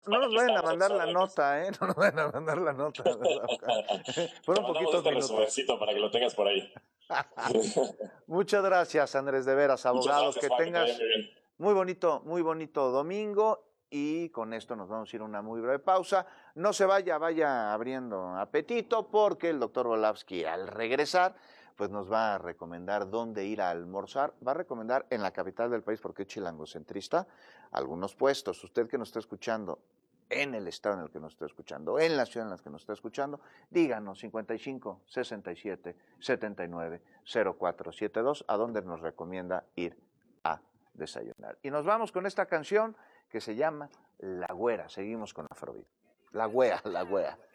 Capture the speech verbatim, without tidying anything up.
no nos vayan a mandar la nota, ¿eh? No nos vayan a mandar la nota. Fueron poquitos este minutos. resumencito para que lo tengas por ahí. Muchas gracias, Andrés, de veras, abogado. Muchas gracias, que Juan, que te tengas vaya muy bien. muy bonito, muy bonito domingo. Y con esto nos vamos a ir a una muy breve pausa. No se vaya, vaya abriendo apetito, porque el doctor Volavsky, al regresar, pues nos va a recomendar dónde ir a almorzar. Va a recomendar en la capital del país, porque es chilangocentrista, algunos puestos. Usted que nos está escuchando en el estado en el que nos está escuchando, en la ciudad en la que nos está escuchando, díganos cincuenta y cinco, sesenta y siete, setenta y nueve, cero cuatro setenta y dos, a dónde nos recomienda ir a desayunar. Y nos vamos con esta canción que se llama La Güera. Seguimos con Afrobeat. La Güea, la Güea.